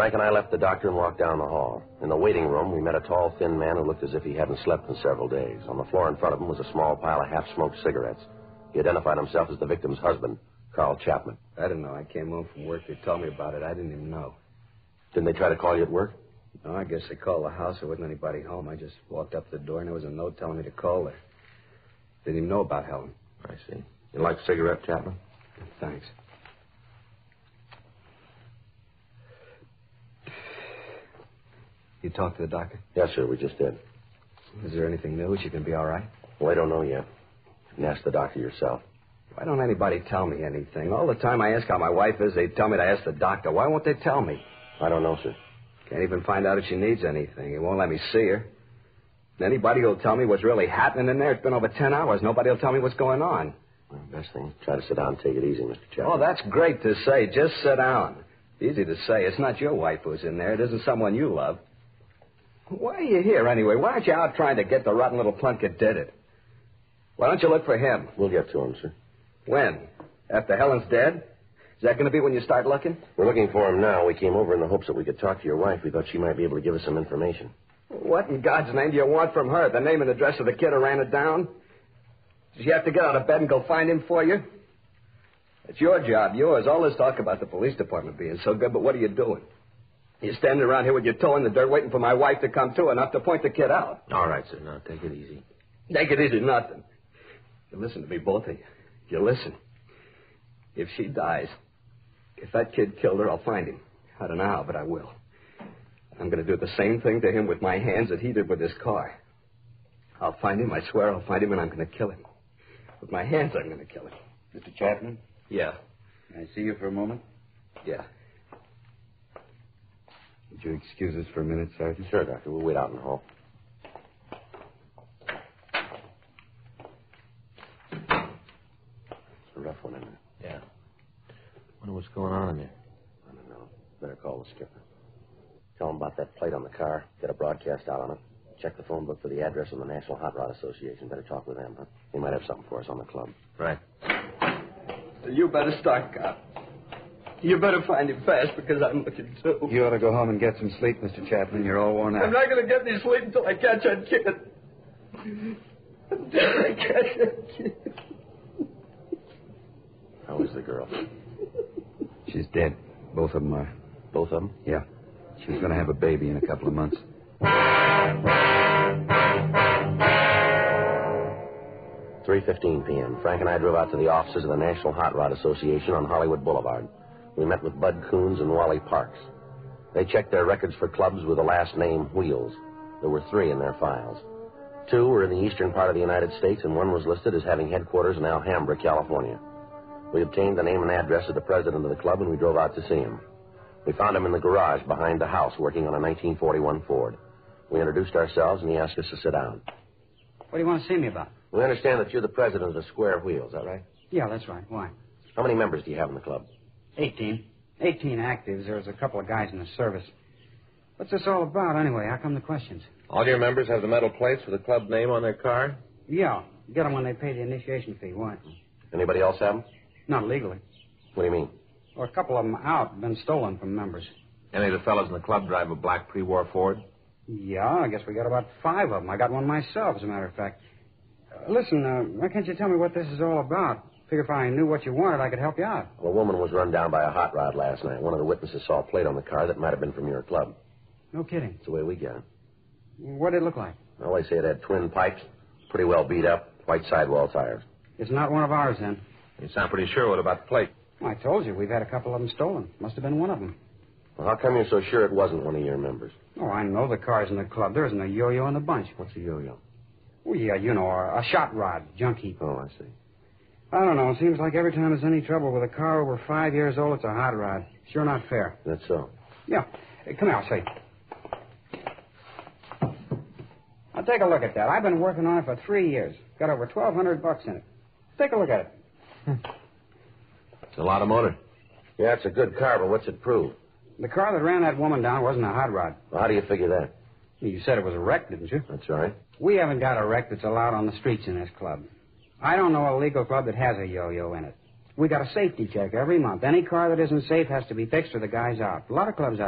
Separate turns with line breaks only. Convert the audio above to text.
Frank and I left the doctor and walked down the hall. In the waiting room, we met a tall, thin man who looked as if he hadn't slept in several days. On the floor in front of him was a small pile of half-smoked cigarettes. He identified himself as the victim's husband, Carl Chapman.
I didn't know. I came home from work. They told me about it. I didn't even know.
Didn't they try to call you at work?
No, I guess they called the house. There wasn't anybody home. I just walked up to the door, and there was a note telling me to call there. Didn't even know about Helen.
I see. You like a cigarette, Chapman?
Thanks. You talked to the doctor?
Yes, sir, we just did.
Is there anything new? Is she going to be all right?
Well, I don't know yet. You can ask the doctor yourself.
Why don't anybody tell me anything? All the time I ask how my wife is, they tell me to ask the doctor. Why won't they tell me?
I don't know, sir.
Can't even find out if she needs anything. They won't let me see her. Anybody who'll tell me what's really happening in there, it's been over 10 hours. Nobody will tell me what's going on.
Well, best thing, try to sit down and take it easy, Mr. Chapman.
Oh, that's great to say. Just sit down. Easy to say. It's not your wife who's in there. It isn't someone you love. Why are you here, anyway? Why aren't you out trying to get the rotten little plunk that did it? Why don't you look for him?
We'll get to him, sir.
When? After Helen's dead? Is that going to be when you start looking?
We're looking for him now. We came over in the hopes that we could talk to your wife. We thought she might be able to give us some information.
What in God's name do you want from her? The name and address of the kid who ran it down? Does she have to get out of bed and go find him for you? It's your job, yours. All this talk about the police department being so good, but what are you doing? You're standing around here with your toe in the dirt waiting for my wife to come to enough to point the kid out.
All right, sir. Now, take it easy.
Take it easy, nothing. You listen to me, both of you. You listen. If she dies, if that kid killed her, I'll find him. I don't know how, but I will. I'm going to do the same thing to him with my hands that he did with his car. I'll find him, I swear I'll find him, and I'm going to kill him. With my hands, I'm going to kill him.
Mr. Chapman?
Yeah.
Can I see you for a moment?
Yeah.
Would you excuse us for a minute, Sergeant?
Sure, Doctor. We'll wait out in the hall. It's a rough one, isn't it?
Yeah. Wonder what's going on in there.
I don't know. Better call the skipper. Tell him about that plate on the car. Get a broadcast out on it. Check the phone book for the address of the National Hot Rod Association. Better talk with them, huh? They might have something for us on the club.
Right.
You better start, cop. You better find him fast because I'm looking too.
You ought to go home and get some sleep, Mr. Chapman. You're all worn out.
I'm not going to get any sleep until I catch that kid. Until I catch that kid.
How is the girl?
She's dead. Both of them are.
Both of them?
Yeah. She's going to have a baby in a couple of months.
3:15 p.m. Frank and I drove out to the offices of the National Hot Rod Association on Hollywood Boulevard. We met with Bud Coons and Wally Parks. They checked their records for clubs with the last name Wheels. There were 3 in their files. 2 were in the eastern part of the United States, and 1 was listed as having headquarters in Alhambra, California. We obtained the name and address of the president of the club, and we drove out to see him. We found him in the garage behind the house working on a 1941 Ford. We introduced ourselves, and he asked us to sit down.
What do you want to see me about?
We understand that you're the president of the Square Wheel, is that right?
Yeah, that's right. Why?
How many members do you have in the club?
18. 18 actives. There's a couple of guys in the service. What's this all about, anyway? How come the questions?
All your members have the metal plates with the club name on their car?
Yeah. Get them when they pay the initiation fee. Why?
Anybody else have them?
Not legally.
What do you mean?
Well, a couple of them out, been stolen from members.
Any of the fellows in the club drive a black pre-war Ford?
Yeah, I guess we got about 5 of them. I got one myself, as a matter of fact. Listen, why can't you tell me what this is all about? Figure if I knew what you wanted, I could help you out.
Well, a woman was run down by a hot rod last night. One of the witnesses saw a plate on the car that might have been from your club.
No kidding.
That's the way we get it.
What did it look like?
Well, they say it had twin pipes, pretty well beat up, white sidewall tires.
It's not one of ours, then.
You sound pretty sure. What about the plate?
Well, I told you, we've had a couple of them stolen. Must have been one of them.
Well, how come you're so sure it wasn't one of your members?
Oh, I know the cars in the club. There isn't a yo-yo in the bunch.
What's a yo-yo?
Oh, yeah, you know, a shot rod, junk heap.
Oh, I see.
I don't know. It seems like every time there's any trouble with a car over 5 years old, it's a hot rod. Sure not fair.
That's so.
Yeah. Hey, come here, I'll show you. Now, take a look at that. I've been working on it for 3 years. Got over $1,200 in it. Take a look at it.
It's a lot of motor.
Yeah, it's a good car, but what's it prove?
The car that ran that woman down wasn't a hot rod.
Well, how do you figure that?
You said it was a wreck, didn't you?
That's right.
We haven't got a wreck that's allowed on the streets in this club. I don't know a legal club that has a yo-yo in it. We got a safety check every month. Any car that isn't safe has to be fixed or the guy's out. A lot of clubs